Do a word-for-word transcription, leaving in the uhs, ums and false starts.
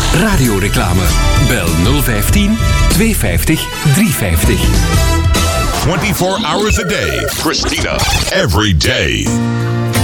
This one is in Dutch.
Radioreclame. Bel nul vijftien tweehonderdvijftig driehonderdvijftig. twenty-four hours a day. Christina. Every day.